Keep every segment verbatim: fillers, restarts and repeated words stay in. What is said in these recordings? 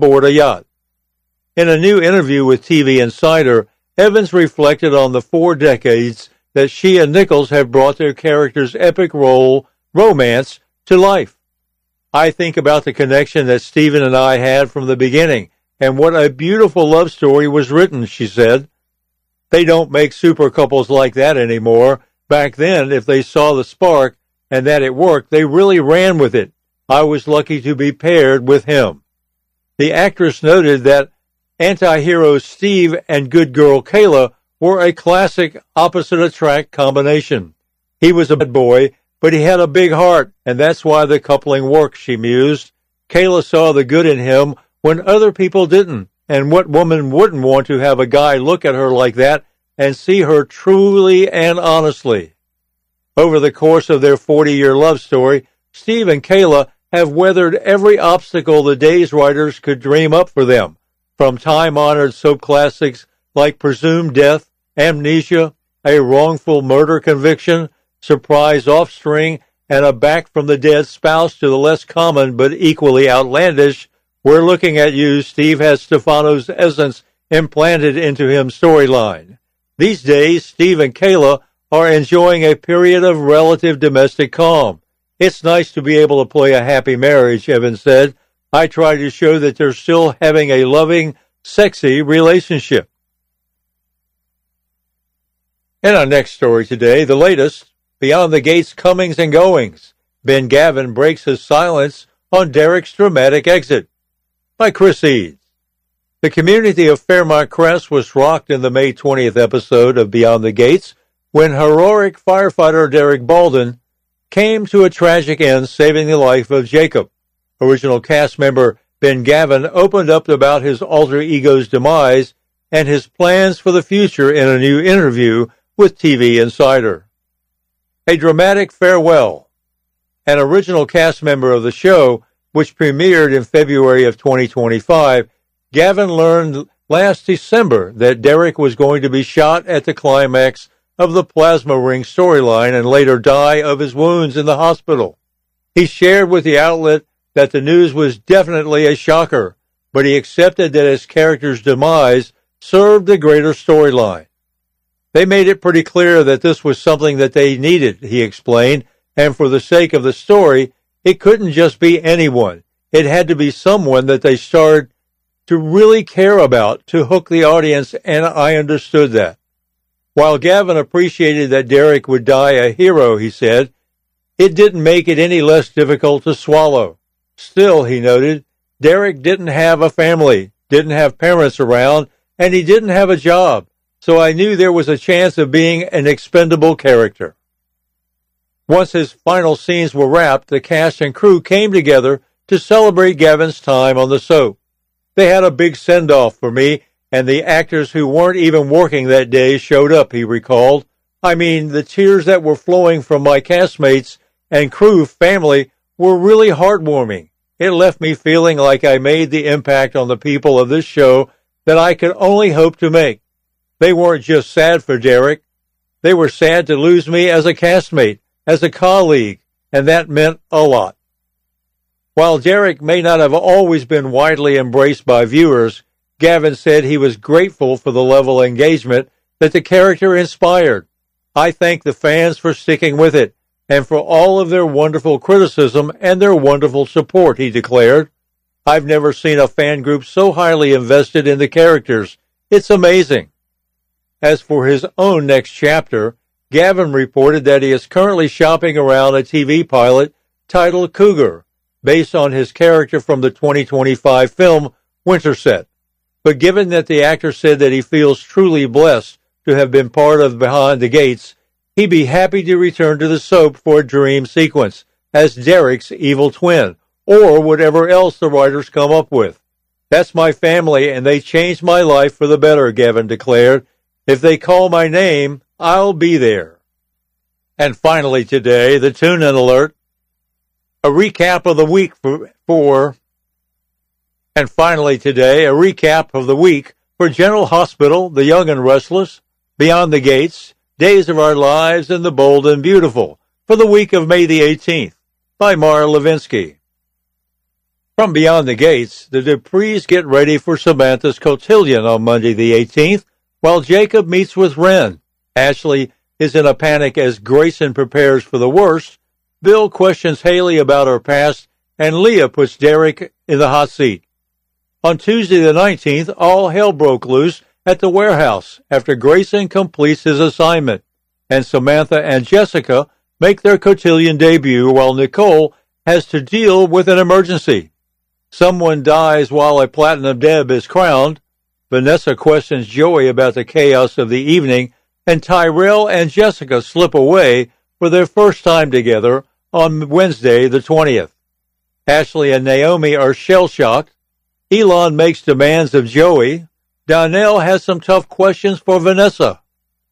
aboard a yacht. In a new interview with T V Insider, Evans reflected on the four decades that she and Nichols have brought their characters' epic role, romance, to life. I think about the connection that Stephen and I had from the beginning, and what a beautiful love story was written, she said. They don't make super couples like that anymore. Back then, if they saw the spark and that it worked, they really ran with it. I was lucky to be paired with him. The actress noted that anti-hero Steve and good girl Kayla were a classic opposite-attract combination. He was a bad boy, but he had a big heart, and that's why the coupling worked, she mused. Kayla saw the good in him when other people didn't, and what woman wouldn't want to have a guy look at her like that and see her truly and honestly? Over the course of their forty-year love story, Steve and Kayla have weathered every obstacle the day's writers could dream up for them, from time-honored soap classics like Presumed Death, Amnesia, a wrongful murder conviction, surprise offspring, and a back-from-the-dead spouse to the less common but equally outlandish We're Looking at You, Steve has Stefano's essence implanted into him storyline. These days, Steve and Kayla are enjoying a period of relative domestic calm. It's nice to be able to play a happy marriage, Evans said. I try to show that they're still having a loving, sexy relationship. In our next story today, the latest, Beyond the Gates comings and goings. Ben Gavin breaks his silence on Derek's dramatic exit. By Chris Eads. The community of Fairmont Crest was rocked in the May twentieth episode of Beyond the Gates when heroic firefighter Derek Balden came to a tragic end, saving the life of Jacob. Original cast member Ben Gavin opened up about his alter ego's demise and his plans for the future in a new interview with T V Insider. A dramatic farewell. An original cast member of the show, which premiered in February of twenty twenty-five, Gavin learned last December that Derek was going to be shot at the climax of the Plasma Ring storyline and later die of his wounds in the hospital. He shared with the outlet that the news was definitely a shocker, but he accepted that his character's demise served the greater storyline. They made it pretty clear that this was something that they needed, he explained, and for the sake of the story, it couldn't just be anyone. It had to be someone that they started to really care about to hook the audience, and I understood that. While Gavin appreciated that Derek would die a hero, he said, it didn't make it any less difficult to swallow. Still, he noted, Derek didn't have a family, didn't have parents around, and he didn't have a job, so I knew there was a chance of being an expendable character. Once his final scenes were wrapped, the cast and crew came together to celebrate Gavin's time on the soap. They had a big send-off for me, and the actors who weren't even working that day showed up, he recalled. I mean, the tears that were flowing from my castmates and crew family were really heartwarming. It left me feeling like I made the impact on the people of this show that I could only hope to make. They weren't just sad for Derek. They were sad to lose me as a castmate, as a colleague, and that meant a lot. While Derek may not have always been widely embraced by viewers, Gavin said he was grateful for the level of engagement that the character inspired. I thank the fans for sticking with it, and for all of their wonderful criticism and their wonderful support, he declared. I've never seen a fan group so highly invested in the characters. It's amazing. As for his own next chapter, Gavin reported that he is currently shopping around a T V pilot titled Cougar, based on his character from the twenty twenty-five film Winterset. But given that the actor said that he feels truly blessed to have been part of Behind the Gates, he'd be happy to return to the soap for a dream sequence as Derek's evil twin, or whatever else the writers come up with. That's my family, and they changed my life for the better, Gavin declared. If they call my name, I'll be there. And finally today, the tune-in alert. A recap of the week for, for and finally today, a recap of the week for General Hospital, The Young and Restless, Beyond the Gates, Days of Our Lives, and The Bold and Beautiful for the week of May the eighteenth by Mara Levinsky. From Beyond the Gates, the Duprees get ready for Samantha's cotillion on Monday the eighteenth, while Jacob meets with Wren. Ashley is in a panic as Grayson prepares for the worst. Bill questions Haley about her past, and Leah puts Derek in the hot seat. On Tuesday the nineteenth, all hell broke loose at the warehouse after Grayson completes his assignment, and Samantha and Jessica make their cotillion debut while Nicole has to deal with an emergency. Someone dies while a Platinum Deb is crowned. Vanessa questions Joey about the chaos of the evening, and Tyrell and Jessica slip away for their first time together on Wednesday the twentieth. Ashley and Naomi are shell-shocked. Elon makes demands of Joey. Donnell has some tough questions for Vanessa.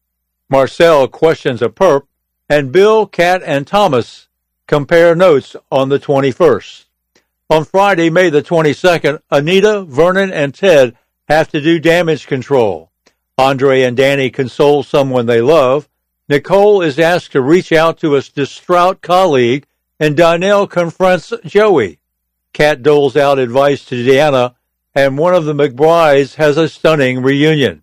Marcel questions a perp, and Bill, Kat, and Thomas compare notes on the twenty-first. On Friday, May the twenty-second, Anita, Vernon, and Ted have to do damage control. Andre and Danny console someone they love. Nicole is asked to reach out to a distraught colleague, and Donnell confronts Joey. Kat doles out advice to Deanna, and one of the McBrides has a stunning reunion.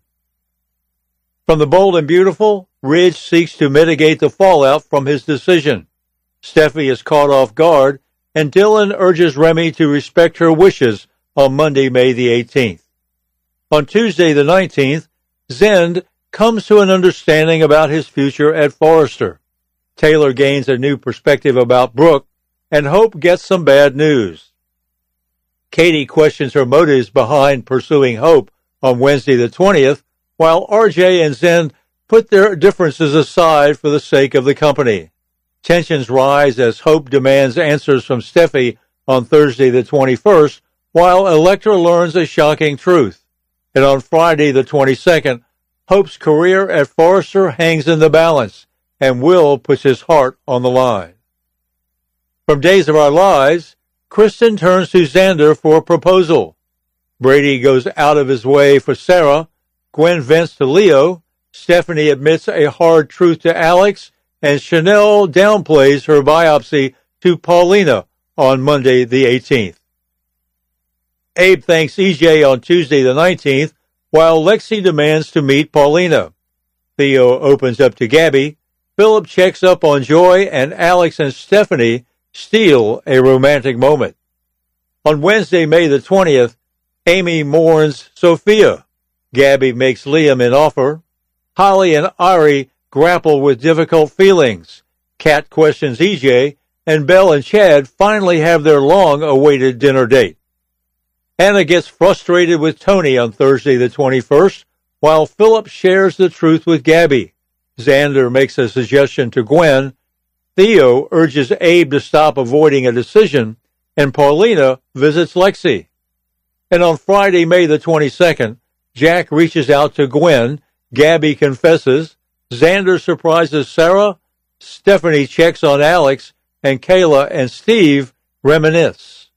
From The Bold and Beautiful, Ridge seeks to mitigate the fallout from his decision. Steffi is caught off guard, and Dylan urges Remy to respect her wishes on Monday, May the eighteenth. On Tuesday the nineteenth, Zend comes to an understanding about his future at Forrester. Taylor gains a new perspective about Brooke, and Hope gets some bad news. Katie questions her motives behind pursuing Hope on Wednesday the twentieth, while R J and Zend put their differences aside for the sake of the company. Tensions rise as Hope demands answers from Steffi on Thursday the twenty-first, while Electra learns a shocking truth. And on Friday the twenty-second, Hope's career at Forrester hangs in the balance, and Will puts his heart on the line. From Days of Our Lives, Kristen turns to Xander for a proposal. Brady goes out of his way for Sarah. Gwen vents to Leo. Stephanie admits a hard truth to Alex, and Chanel downplays her biopsy to Paulina on Monday the eighteenth. Abe thanks E J on Tuesday the nineteenth, while Lexi demands to meet Paulina. Theo opens up to Gabby. Philip checks up on Joy, and Alex and Stephanie steal a romantic moment. On Wednesday, May the twentieth, Amy mourns Sophia. Gabby makes Liam an offer. Holly and Ari grapple with difficult feelings. Kat questions E J, and Belle and Chad finally have their long-awaited dinner date. Anna gets frustrated with Tony on Thursday the twenty-first, while Philip shares the truth with Gabby. Xander makes a suggestion to Gwen. Theo urges Abe to stop avoiding a decision, and Paulina visits Lexi. And on Friday, May the twenty-second, Jack reaches out to Gwen. Gabby confesses. Xander surprises Sarah. Stephanie checks on Alex, and Kayla and Steve reminisce.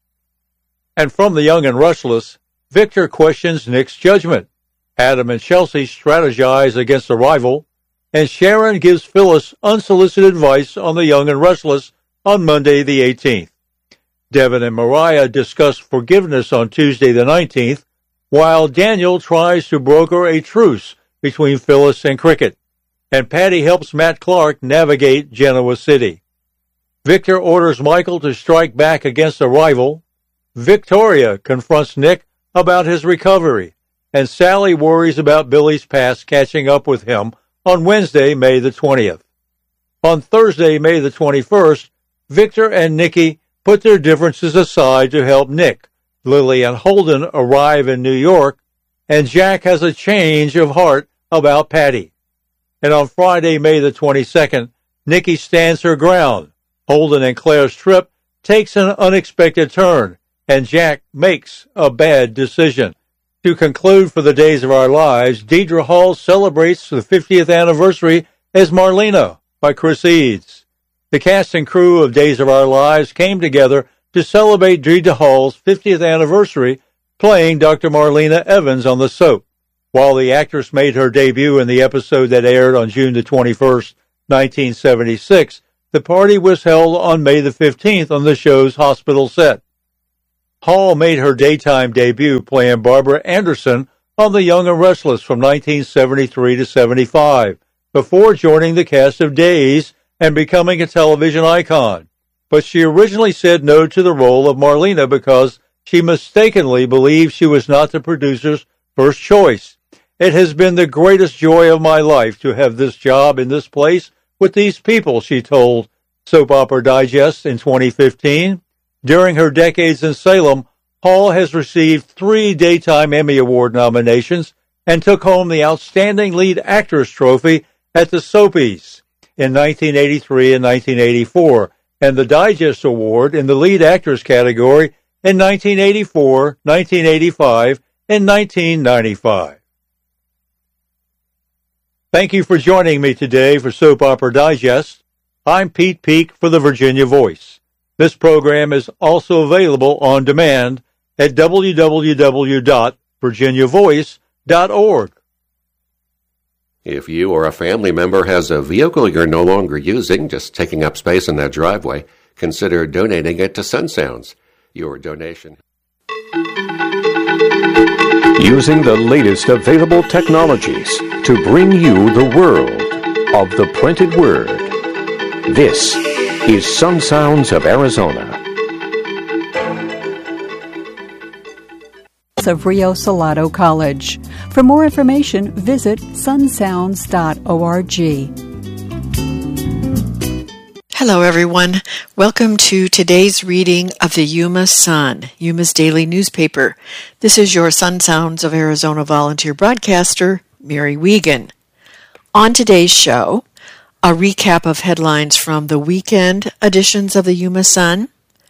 And from The Young and Restless, Victor questions Nick's judgment. Adam and Chelsea strategize against a rival, and Sharon gives Phyllis unsolicited advice on The Young and Restless on Monday the eighteenth. Devin and Mariah discuss forgiveness on Tuesday the nineteenth, while Daniel tries to broker a truce between Phyllis and Cricket, and Patty helps Matt Clark navigate Genoa City. Victor orders Michael to strike back against a rival. Victoria confronts Nick about his recovery, and Sally worries about Billy's past catching up with him on Wednesday, May the twentieth. On Thursday, May the twenty-first, Victor and Nikki put their differences aside to help Nick. Lily and Holden arrive in New York, and Jack has a change of heart about Patty. And on Friday, May the twenty-second, Nikki stands her ground. Holden and Claire's trip takes an unexpected turn, and Jack makes a bad decision. To conclude for the Days of Our Lives, Deidre Hall celebrates the fiftieth anniversary as Marlena by Chris Eads. The cast and crew of Days of Our Lives came together to celebrate Deidre Hall's fiftieth anniversary, playing Doctor Marlena Evans on the soap. While the actress made her debut in the episode that aired on June the twenty-first, nineteen seventy-six, the party was held on May the fifteenth on the show's hospital set. Hall made her daytime debut playing Barbara Anderson on The Young and Restless from nineteen seventy-three to seventy-five, before joining the cast of Days and becoming a television icon. But she originally said no to the role of Marlena because she mistakenly believed she was not the producer's first choice. It has been the greatest joy of my life to have this job in this place with these people, she told Soap Opera Digest in twenty fifteen. During her decades in Salem, Hall has received three Daytime Emmy Award nominations and took home the Outstanding Lead Actress trophy at the Soapies in nineteen eighty-three and nineteen eighty-four, and the Digest Award in the Lead Actress category in nineteen eighty-four, nineteen eighty-five, and nineteen ninety-five. Thank you for joining me today for Soap Opera Digest. I'm Pete Peak for the Virginia Voice. This program is also available on demand at w w w dot virginia voice dot org. If you or a family member has a vehicle you're no longer using, just taking up space in that driveway, consider donating it to Sun Sounds. Your donation. Using the latest available technologies to bring you the world of the printed word. This is Sun Sounds of Arizona. Of Rio Salado College. For more information, visit sun sounds dot org. Hello, everyone. Welcome to today's reading of the Yuma Sun, Yuma's daily newspaper. This is your Sun Sounds of Arizona volunteer broadcaster, Mary Wiegand. On today's show, a recap of headlines from the weekend editions of the Yuma Sun.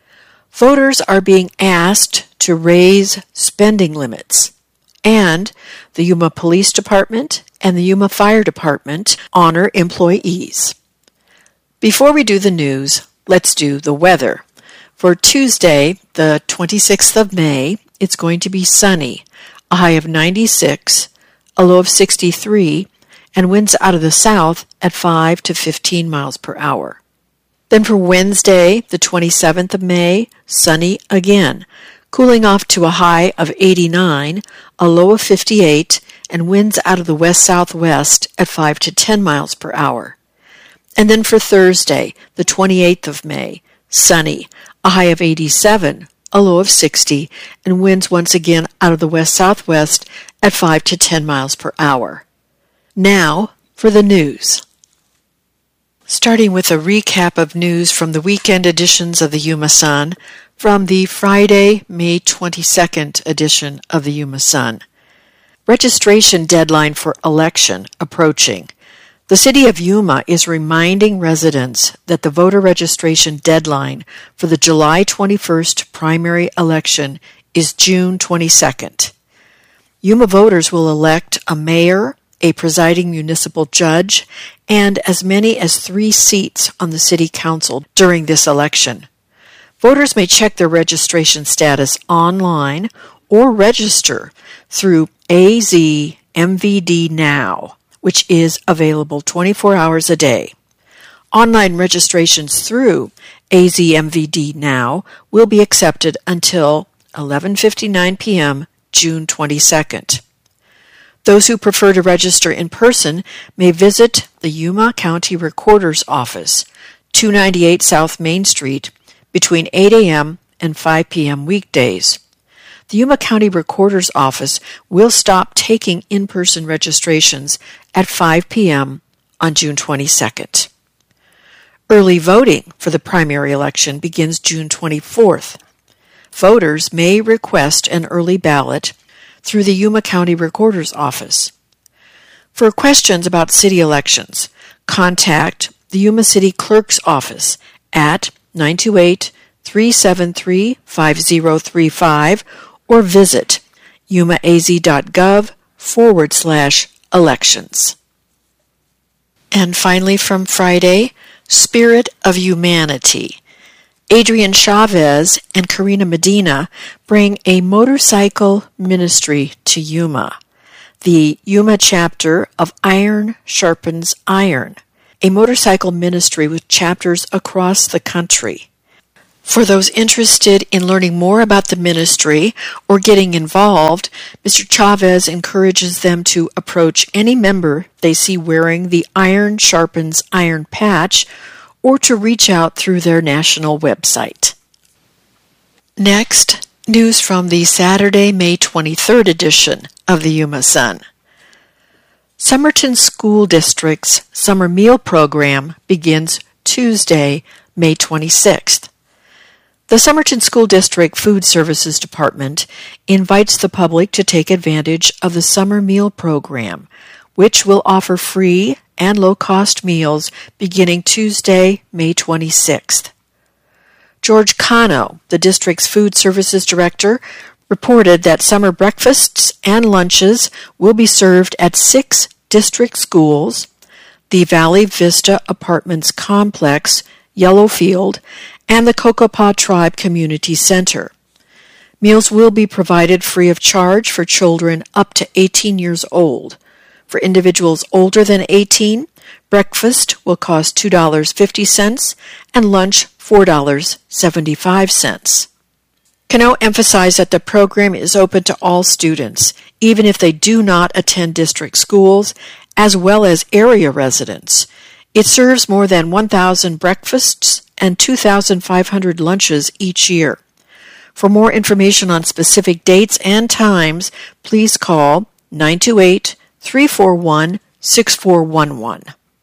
Voters are being asked to raise spending limits, and the Yuma Police Department and the Yuma Fire Department honor employees. Before we do the news, let's do the weather. For Tuesday, the twenty-sixth of May, it's going to be sunny, a high of ninety-six, a low of sixty-three, and winds out of the south at five to fifteen miles per hour. Then for Wednesday, the twenty-seventh of May, sunny again, cooling off to a high of eighty-nine, a low of fifty-eight, and winds out of the west-southwest at five to ten miles per hour. And then for Thursday, the twenty-eighth of May, sunny, a high of eighty-seven, a low of sixty, and winds once again out of the west-southwest at five to ten miles per hour. Now for the news. Starting with a recap of news from the weekend editions of the Yuma Sun, from the Friday, May twenty-second edition of the Yuma Sun. Registration deadline for election approaching. The city of Yuma is reminding residents that the voter registration deadline for the July twenty-first primary election is June twenty-second. Yuma voters will elect a mayor, a presiding municipal judge, and as many as three seats on the city council during this election. Voters may check their registration status online or register through A Z M V D Now, which is available twenty-four hours a day. Online registrations through A Z M V D Now will be accepted until eleven fifty-nine p.m. June twenty-second. Those who prefer to register in person may visit the Yuma County Recorder's Office, two ninety-eight South Main Street, between eight a.m. and five p.m. weekdays. The Yuma County Recorder's Office will stop taking in-person registrations at five p.m. on June twenty-second. Early voting for the primary election begins June twenty-fourth. Voters may request an early ballot through the Yuma County Recorder's Office. For questions about city elections, contact the Yuma City Clerk's Office at nine two eight, three seven three, five zero three five or visit yumaaz.gov forward slash elections. And finally from Friday, Spirit of Humanity. Adrian Chavez and Karina Medina bring a motorcycle ministry to Yuma. The Yuma chapter of Iron Sharpens Iron, a motorcycle ministry with chapters across the country. For those interested in learning more about the ministry or getting involved, Mister Chavez encourages them to approach any member they see wearing the Iron Sharpens Iron patch or to reach out through their national website. Next, news from the Saturday, May twenty-third edition of the Yuma Sun. Somerton School District's summer meal program begins Tuesday, May twenty-sixth. The Somerton School District Food Services Department invites the public to take advantage of the summer meal program, which will offer free and low-cost meals beginning Tuesday, May twenty-sixth. George Cano, the district's food services director, reported that summer breakfasts and lunches will be served at six district schools, the Valley Vista Apartments Complex, Yellowfield, and the Cocopah Tribe Community Center. Meals will be provided free of charge for children up to eighteen years old. For individuals older than eighteen, breakfast will cost two dollars and fifty cents and lunch four dollars and seventy-five cents. Cano emphasized that the program is open to all students, even if they do not attend district schools, as well as area residents. It serves more than one thousand breakfasts and two thousand five hundred lunches each year. For more information on specific dates and times, please call nine two eight, three four one, six four one one.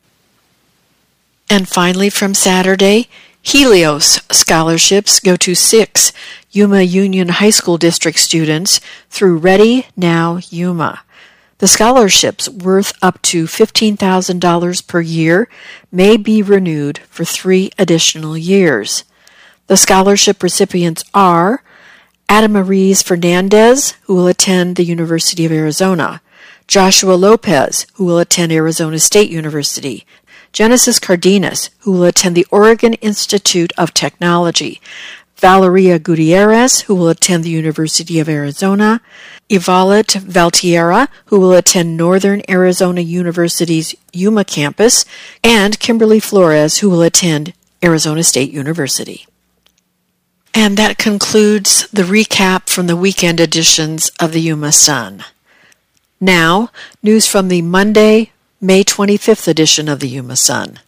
And finally, from Saturday, Helios scholarships go to six Yuma Union High School District students through Ready Now Yuma. The scholarships, worth up to fifteen thousand dollars per year, may be renewed for three additional years. The scholarship recipients are Adamaris Fernandez, who will attend the University of Arizona, Joshua Lopez, who will attend Arizona State University, Genesis Cardenas, who will attend the Oregon Institute of Technology, Valeria Gutierrez, who will attend the University of Arizona, Yvalet Valtierra, who will attend Northern Arizona University's Yuma campus, and Kimberly Flores, who will attend Arizona State University. And that concludes the recap from the weekend editions of the Yuma Sun. Now, news from the Monday, May twenty-fifth edition of the Yuma Sun.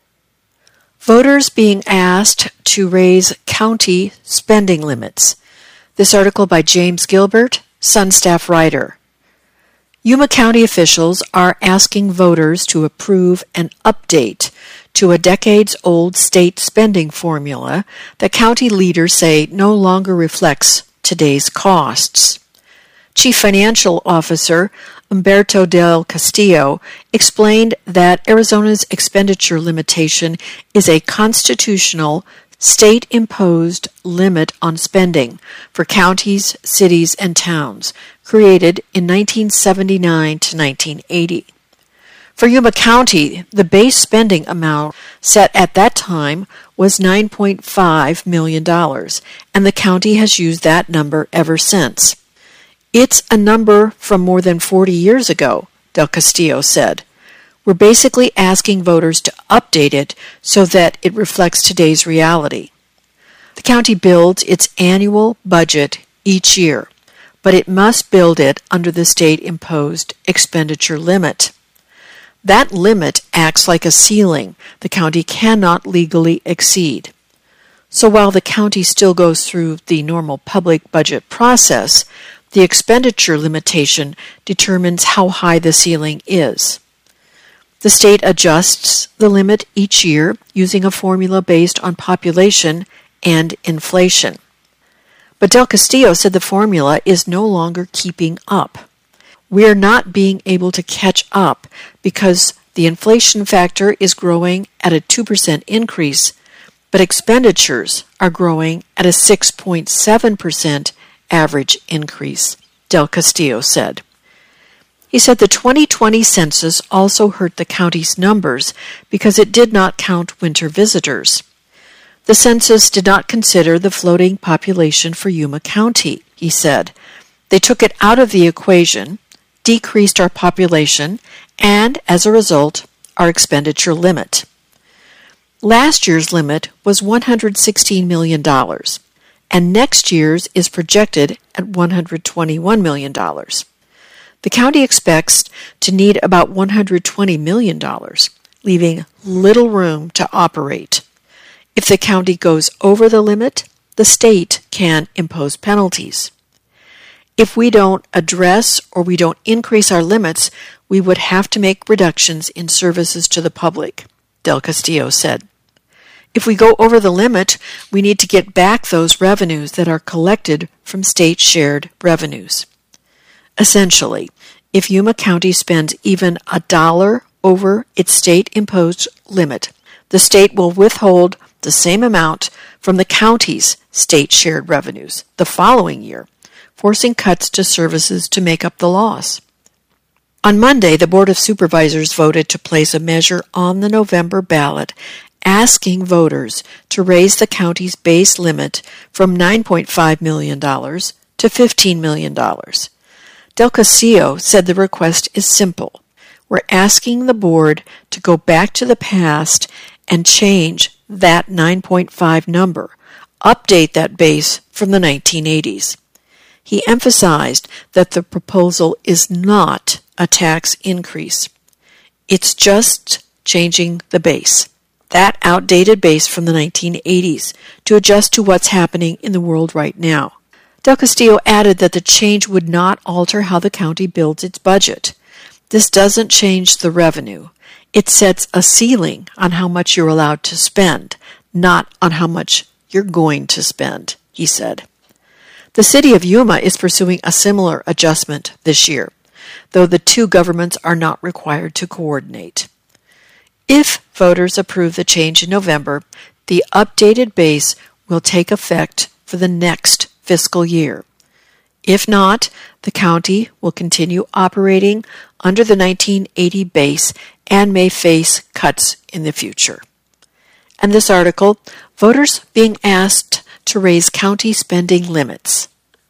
Voters being asked to raise county spending limits. This article by James Gilbert, Sun staff writer. Yuma County officials are asking voters to approve an update to a decades-old state spending formula that county leaders say no longer reflects today's costs. Chief Financial Officer Humberto del Castillo explained that Arizona's expenditure limitation is a constitutional, state-imposed limit on spending for counties, cities, and towns, created in nineteen seventy-nine to nineteen eighty. For Yuma County, the base spending amount set at that time was nine point five million dollars, and the county has used that number ever since. It's a number from more than forty years ago, Del Castillo said. We're basically asking voters to update it so that it reflects today's reality. The county builds its annual budget each year, but it must build it under the state-imposed expenditure limit. That limit acts like a ceiling the county cannot legally exceed. So while the county still goes through the normal public budget process, the expenditure limitation determines how high the ceiling is. The state adjusts the limit each year using a formula based on population and inflation. But Del Castillo said the formula is no longer keeping up. We're not being able to catch up because the inflation factor is growing at a two percent increase, but expenditures are growing at a six point seven percent average increase, Del Castillo said. He said the twenty twenty census also hurt the county's numbers because it did not count winter visitors. The census did not consider the floating population for Yuma County, he said. They took it out of the equation, decreased our population, and, as a result, our expenditure limit. Last year's limit was one hundred sixteen million dollars, and next year's is projected at one hundred twenty-one million dollars. The county expects to need about one hundred twenty million dollars, leaving little room to operate. If the county goes over the limit, the state can impose penalties. If we don't address or we don't increase our limits, we would have to make reductions in services to the public, Del Castillo said. If we go over the limit, we need to get back those revenues that are collected from state-shared revenues. Essentially, if Yuma County spends even a dollar over its state-imposed limit, the state will withhold the same amount from the county's state-shared revenues the following year, forcing cuts to services to make up the loss. On Monday, the Board of Supervisors voted to place a measure on the November ballot asking voters to raise the county's base limit from nine point five million dollars to fifteen million dollars. Del Castillo said the request is simple. We're asking the board to go back to the past and change that nine point five number, update that base from the nineteen eighties. He emphasized that the proposal is not a tax increase. It's just changing the base, that outdated base from the nineteen eighties, to adjust to what's happening in the world right now. Del Castillo added that the change would not alter how the county builds its budget. This doesn't change the revenue. It sets a ceiling on how much you're allowed to spend, not on how much you're going to spend, he said. The city of Yuma is pursuing a similar adjustment this year, though the two governments are not required to coordinate. If voters approve the change in November, the updated base will take effect for the next fiscal year. If not, the county will continue operating under the nineteen eighty base and may face cuts in the future. And this article, voters being asked to raise county spending limits.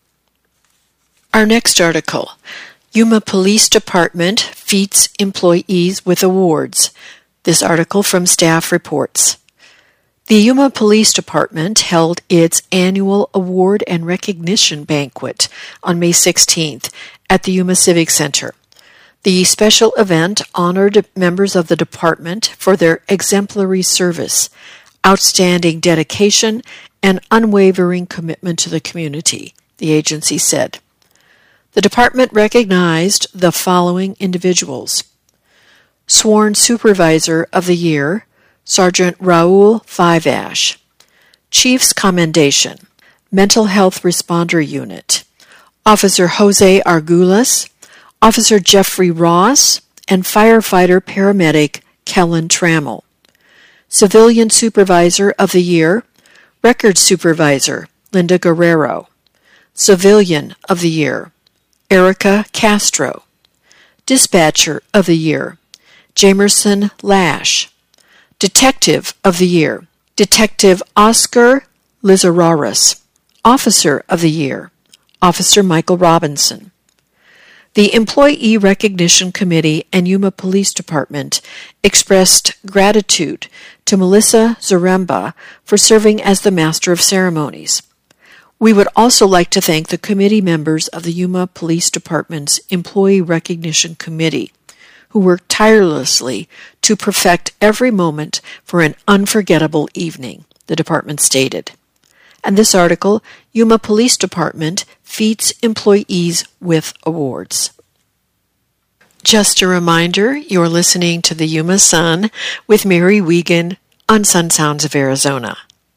Our next article, Yuma Police Department feats employees with awards. This article from Staff Reports. The Yuma Police Department held its annual award and recognition banquet on May sixteenth at the Yuma Civic Center. The special event honored members of the department for their exemplary service, outstanding dedication, and unwavering commitment to the community, the agency said. The department recognized the following individuals. Sworn Supervisor of the Year, Sergeant Raul Fiveash. Chief's Commendation, Mental Health Responder Unit, Officer Jose Argulas, Officer Jeffrey Ross, and Firefighter Paramedic Kellen Trammell. Civilian Supervisor of the Year, Record Supervisor Linda Guerrero. Civilian of the Year, Erica Castro. Dispatcher of the Year, Jamerson Lash. Detective of the Year, Detective Oscar Lizararis. Officer of the Year, Officer Michael Robinson. The Employee Recognition Committee and Yuma Police Department expressed gratitude to Melissa Zaremba for serving as the Master of Ceremonies. We would also like to thank the committee members of the Yuma Police Department's Employee Recognition Committee, who worked tirelessly to perfect every moment for an unforgettable evening, the department stated. And this article, Yuma Police Department feats employees with awards. Just a reminder, you're listening to the Yuma Sun with Mary Wiegand on Sun Sounds of Arizona.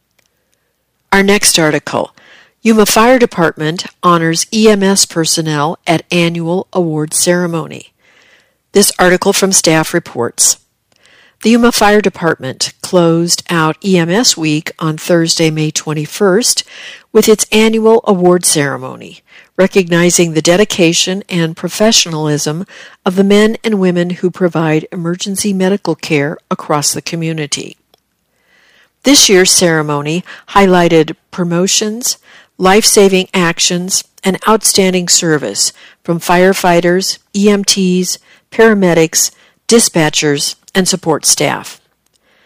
Our next article, Yuma Fire Department honors E M S personnel at annual award ceremony. This article from Staff Reports. The Yuma Fire Department closed out E M S Week on Thursday, May twenty-first, with its annual award ceremony, recognizing the dedication and professionalism of the men and women who provide emergency medical care across the community. This year's ceremony highlighted promotions, life-saving actions, and outstanding service from firefighters, E M Ts, paramedics, dispatchers, and support staff.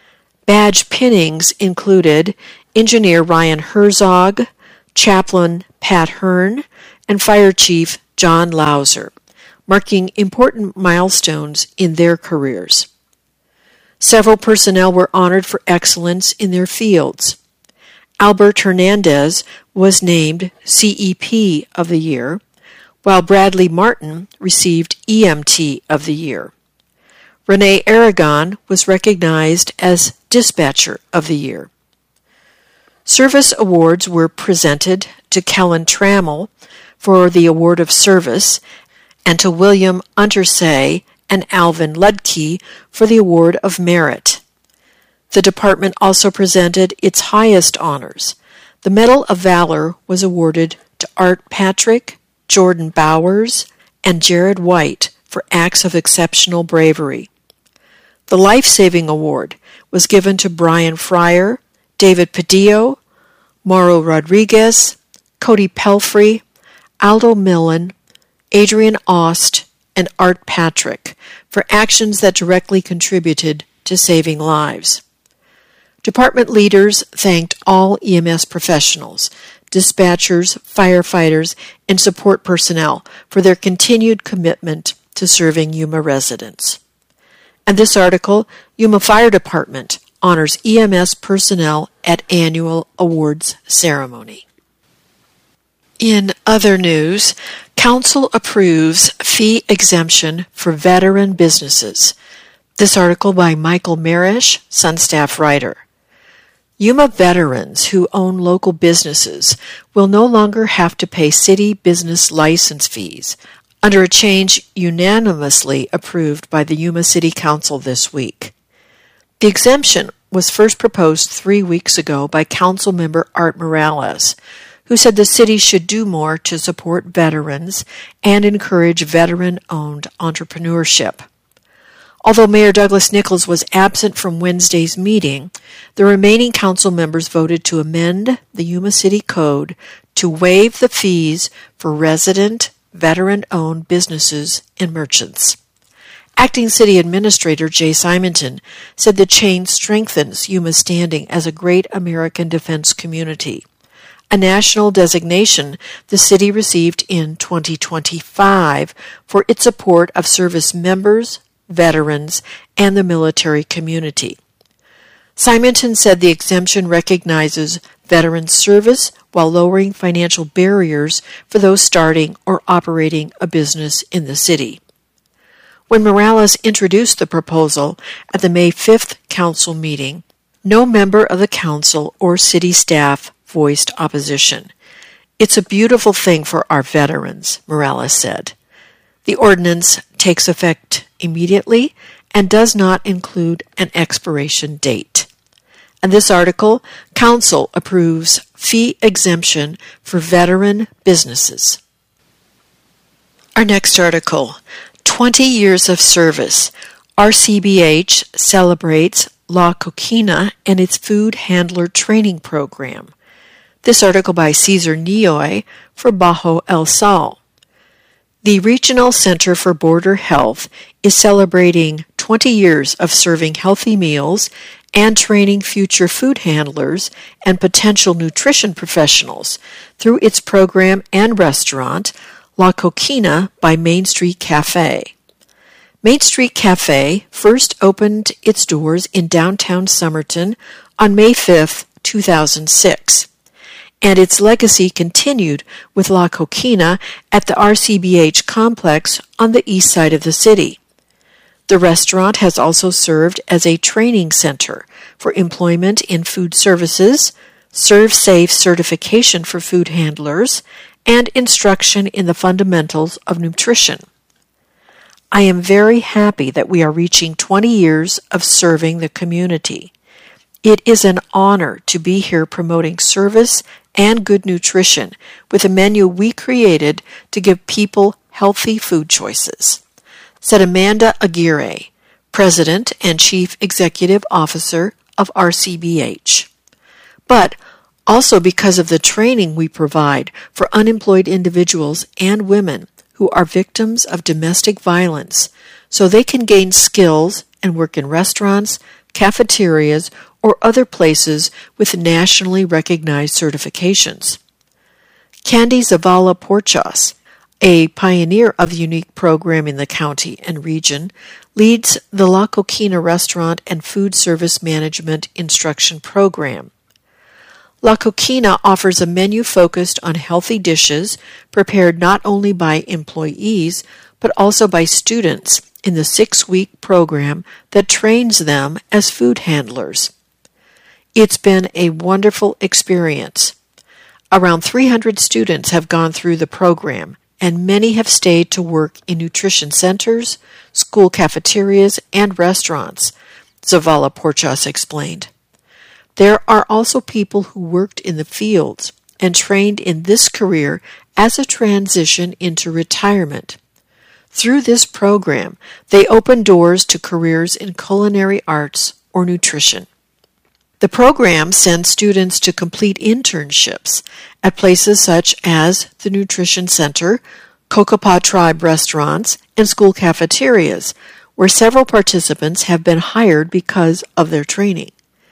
Badge pinnings included engineer Ryan Herzog, chaplain Pat Hearn, and Fire Chief John Lauser, marking important milestones in their careers. Several personnel were honored for excellence in their fields. Albert Hernandez was named C E P of the Year, while Bradley Martin received E M T of the Year. Renee Aragon was recognized as Dispatcher of the Year. Service awards were presented to Kellen Trammell for the Award of Service and to William Untersee and Alvin Ludke for the Award of Merit. The department also presented its highest honors. The Medal of Valor was awarded to Art Patrick, Jordan Bowers, and Jared White for acts of exceptional bravery. The Life Saving Award was given to Brian Fryer, David Padillo, Mauro Rodriguez, Cody Pelfrey, Aldo Millen, Adrian Ost, and Art Patrick for actions that directly contributed to saving lives. Department leaders thanked all E M S professionals, dispatchers, firefighters, and support personnel for their continued commitment to serving Yuma residents. And this article, Yuma Fire Department honors E M S personnel at annual awards ceremony. In other news, Council approves fee exemption for veteran businesses. This article by Michael Marish, Sun staff writer. Yuma veterans who own local businesses will no longer have to pay city business license fees under a change unanimously approved by the Yuma City Council this week. The exemption was first proposed three weeks ago by Council member Art Morales, who said the city should do more to support veterans and encourage veteran-owned entrepreneurship. Although Mayor Douglas Nichols was absent from Wednesday's meeting, the remaining council members voted to amend the Yuma City Code to waive the fees for resident, veteran-owned businesses and merchants. Acting City Administrator Jay Simonton said the change strengthens Yuma's standing as a great American defense community, a national designation the city received in twenty twenty-five for its support of service members, veterans, and the military community. Simonton said the exemption recognizes veteran service while lowering financial barriers for those starting or operating a business in the city. When Morales introduced the proposal at the May fifth council meeting, no member of the council or city staff voiced opposition. "It's a beautiful thing for our veterans," Morales said. The ordinance takes effect immediately and does not include an expiration date. And this article, Council approves fee exemption for veteran businesses. Our next article, twenty years of service. R C B H celebrates La Coquina and its food handler training program. This article by Cesar Nioy for Bajo El Sal. The Regional Center for Border Health is celebrating twenty years of serving healthy meals and training future food handlers and potential nutrition professionals through its program and restaurant, La Coquina by Main Street Cafe. Main Street Cafe first opened its doors in downtown Somerton on May fifth, two thousand six. And its legacy continued with La Coquina at the R C B H complex on the east side of the city. The restaurant has also served as a training center for employment in food services, ServSafe certification for food handlers, and instruction in the fundamentals of nutrition. I am very happy that we are reaching twenty years of serving the community. It is an honor to be here promoting service and good nutrition with a menu we created to give people healthy food choices, said Amanda Aguirre, President and Chief Executive Officer of R C B H. But also because of the training we provide for unemployed individuals and women who are victims of domestic violence, so they can gain skills and work in restaurants, cafeterias, or other places with nationally recognized certifications. Candy Zavala Porchas, a pioneer of the unique program in the county and region, leads the La Coquina Restaurant and Food Service Management Instruction Program. La Coquina offers a menu focused on healthy dishes prepared not only by employees, but also by students in the six-week program that trains them as food handlers. It's been a wonderful experience. Around three hundred students have gone through the program, and many have stayed to work in nutrition centers, school cafeterias, and restaurants, Zavala Porchas explained. There are also people who worked in the fields and trained in this career as a transition into retirement. Through this program, they open doors to careers in culinary arts or nutrition. The program sends students to complete internships at places such as the Nutrition Center, Cocopah Tribe restaurants, and school cafeterias, where several participants have been hired because of their training.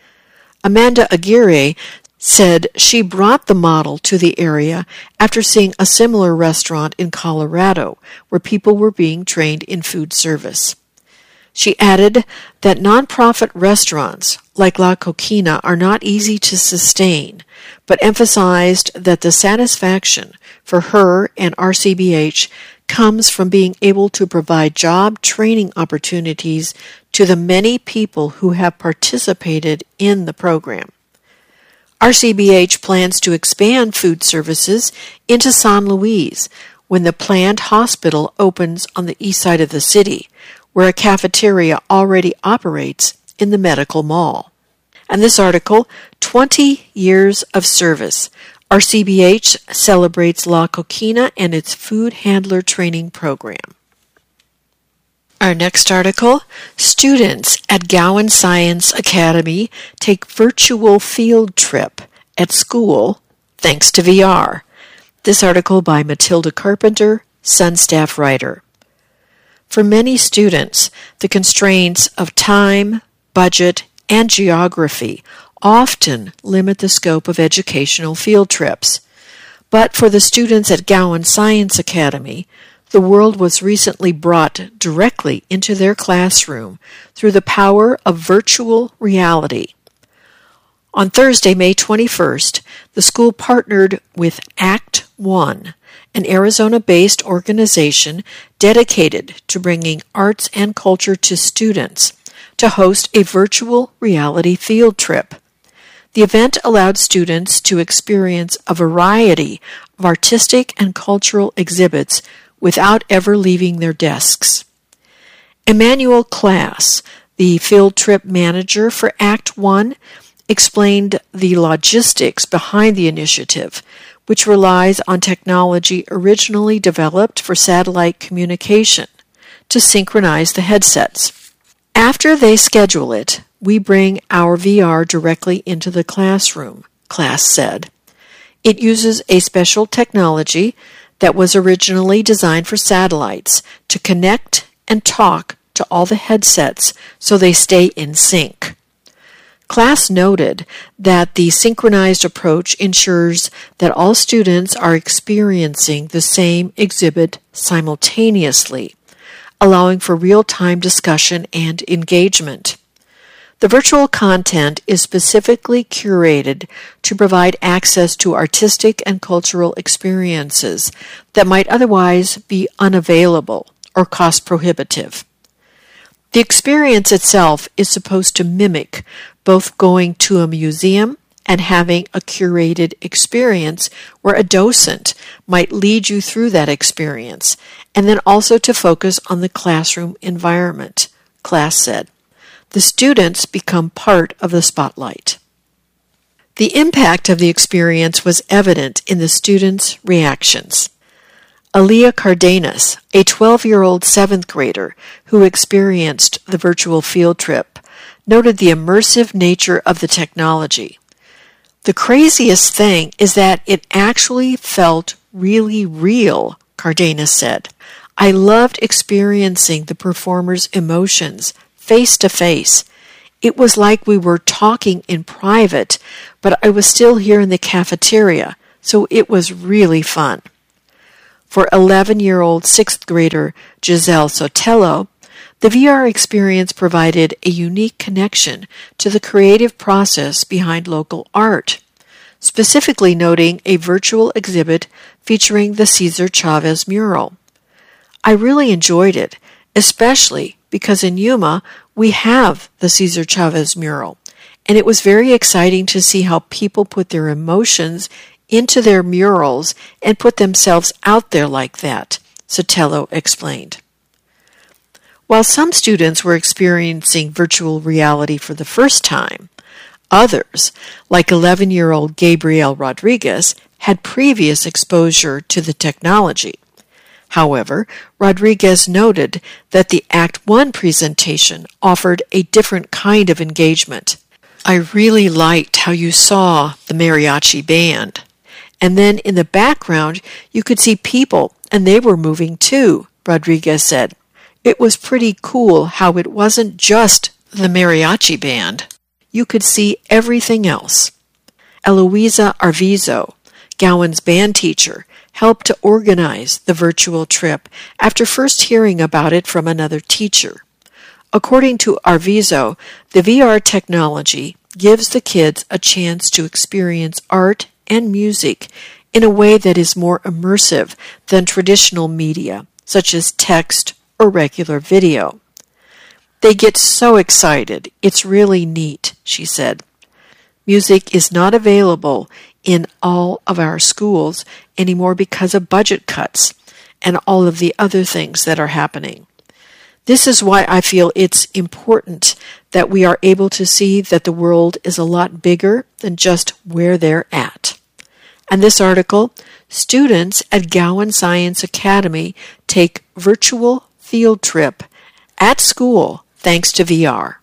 Amanda Aguirre said she brought the model to the area after seeing a similar restaurant in Colorado where people were being trained in food service. She added that nonprofit restaurants like La Coquina are not easy to sustain, but emphasized that the satisfaction for her and R C B H comes from being able to provide job training opportunities to the many people who have participated in the program. R C B H plans to expand food services into San Luis when the planned hospital opens on the east side of the city, where a cafeteria already operates in the medical mall. And this article, twenty years of service. R C B H celebrates La Coquina and its food handler training program. Our next article, students at Gowan Science Academy take virtual field trip at school thanks to V R. This article by Matilda Carpenter, Sun staff writer. For many students, the constraints of time, budget, and geography often limit the scope of educational field trips. But for the students at Gowan Science Academy, the world was recently brought directly into their classroom through the power of virtual reality. On Thursday, May twenty-first, the school partnered with Act One, an Arizona-based organization dedicated to bringing arts and culture to students, to host a virtual reality field trip. The event allowed students to experience a variety of artistic and cultural exhibits without ever leaving their desks. Emmanuel Class, the field trip manager for Act One, explained the logistics behind the initiative, which relies on technology originally developed for satellite communication to synchronize the headsets. After they schedule it, we bring our V R directly into the classroom, Class said. It uses a special technology that was originally designed for satellites to connect and talk to all the headsets so they stay in sync. Class noted that the synchronized approach ensures that all students are experiencing the same exhibit simultaneously, allowing for real-time discussion and engagement. The virtual content is specifically curated to provide access to artistic and cultural experiences that might otherwise be unavailable or cost-prohibitive. The experience itself is supposed to mimic both going to a museum and having a curated experience where a docent might lead you through that experience, and then also to focus on the classroom environment, Class said. The students become part of the spotlight. The impact of the experience was evident in the students' reactions. Aaliyah Cardenas, a twelve-year-old seventh grader who experienced the virtual field trip, noted the immersive nature of the technology. The craziest thing is that it actually felt really real, Cardenas said. I loved experiencing the performers' emotions face to face. It was like we were talking in private, but I was still here in the cafeteria, so it was really fun. For eleven-year-old sixth grader Giselle Sotelo, the V R experience provided a unique connection to the creative process behind local art, specifically noting a virtual exhibit featuring the Cesar Chavez mural. I really enjoyed it, especially because in Yuma we have the Cesar Chavez mural, and it was very exciting to see how people put their emotions into their murals and put themselves out there like that, Sotelo explained. While some students were experiencing virtual reality for the first time, others, like eleven-year-old Gabriel Rodriguez, had previous exposure to the technology. However, Rodriguez noted that the Act One presentation offered a different kind of engagement. I really liked how you saw the mariachi band. And then in the background, you could see people, and they were moving too, Rodriguez said. It was pretty cool how it wasn't just the mariachi band. You could see everything else. Eloisa Arvizo, Gowan's band teacher, helped to organize the virtual trip after first hearing about it from another teacher. According to Arvizo, the V R technology gives the kids a chance to experience art and music in a way that is more immersive than traditional media, such as text or regular video. They get so excited. It's really neat, she said. Music is not available in all of our schools anymore because of budget cuts and all of the other things that are happening. This is why I feel it's important that we are able to see that the world is a lot bigger than just where they're at. And this article, students at Gowan Science Academy take virtual field trip at school thanks to V R.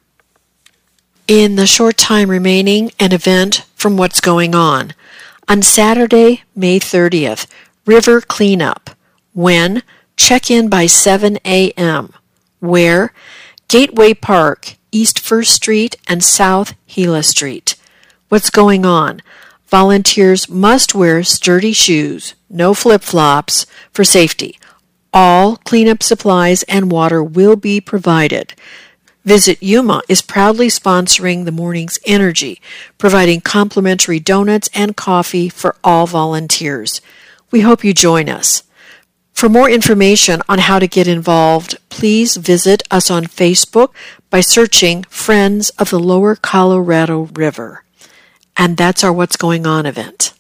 In the short time remaining, an event from What's Going On. On Saturday, May thirtieth, River Cleanup. When? Check in by seven a.m. Where? Gateway Park, East First Street and South Gila Street. What's going on? Volunteers must wear sturdy shoes, no flip-flops, for safety. All cleanup supplies and water will be provided. Visit Yuma is proudly sponsoring the morning's energy, providing complimentary donuts and coffee for all volunteers. We hope you join us. For more information on how to get involved, please visit us on Facebook by searching Friends of the Lower Colorado River. And that's our What's Going On event.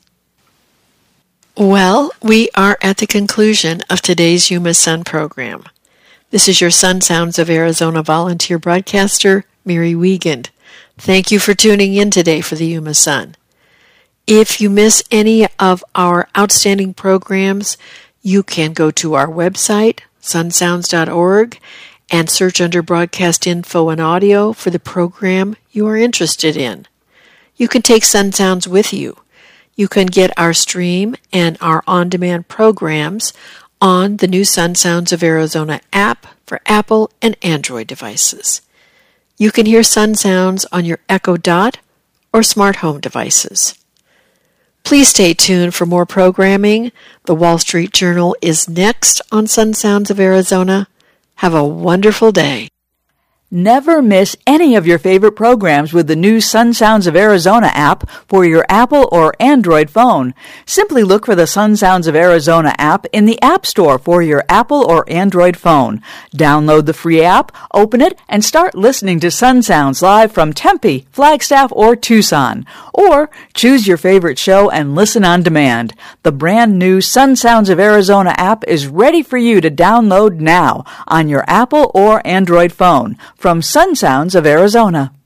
Well, we are at the conclusion of today's Yuma Sun program. This is your Sun Sounds of Arizona volunteer broadcaster, Mary Wiegand. Thank you for tuning in today for the Yuma Sun. If you miss any of our outstanding programs, you can go to our website, sun sounds dot org, and search under Broadcast Info and Audio for the program you are interested in. You can take Sun Sounds with you. You can get our stream and our on-demand programs on the new Sun Sounds of Arizona app for Apple and Android devices. You can hear Sun Sounds on your Echo Dot or smart home devices. Please stay tuned for more programming. The Wall Street Journal is next on Sun Sounds of Arizona. Have a wonderful day. Never miss any of your favorite programs with the new Sun Sounds of Arizona app for your Apple or Android phone. Simply look for the Sun Sounds of Arizona app in the App Store for your Apple or Android phone. Download the free app, open it, and start listening to Sun Sounds live from Tempe, Flagstaff, or Tucson. Or choose your favorite show and listen on demand. The brand new Sun Sounds of Arizona app is ready for you to download now on your Apple or Android phone. From Sun Sounds of Arizona.